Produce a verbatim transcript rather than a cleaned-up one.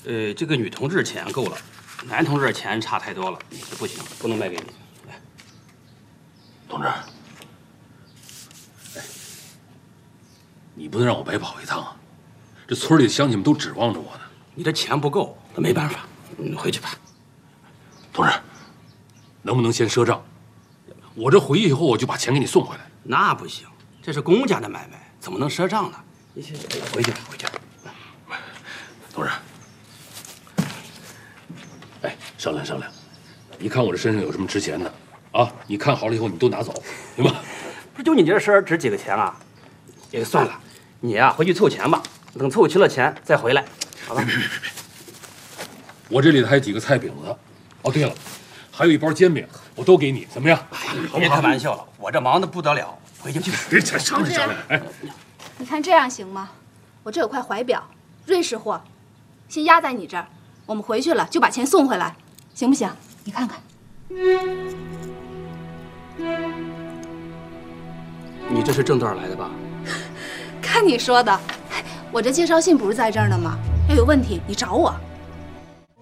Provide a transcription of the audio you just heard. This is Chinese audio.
呃，这个女同志钱够了，男同志钱差太多了，这不行，不能卖给你。来， 同志，哎，你不能让我白跑一趟啊！这村里的乡亲们都指望着我呢。 你的钱不够，那没办法，你回去吧。 同志，能不能先赊账？我这回去以后，我就把钱给你送回来。 那不行，这是公家的买卖，怎么能赊账呢？你先回去吧，回去吧。 同志，哎，商量商量，你看我这身上有什么值钱的啊？你看好了以后，你都拿走，行吧？ 不是就你这事儿值几个钱啊？也算了，你呀、啊、回去凑钱吧，等凑齐了钱再回来，好吧？ 别别别别别！我这里还有几个菜饼子，哦对了，还有一包煎饼，我都给你，怎么样？ 哎，别开玩笑了，我这忙得不得了，回去去。 别再商量商量，哎， 你看这样行吗？我这有块怀表，瑞士货，先压在你这儿，我们回去了就把钱送回来，行不行？你看看。 你这是正道来的吧？ 看你说的，我这介绍信不是在这儿呢吗？要有问题你找我。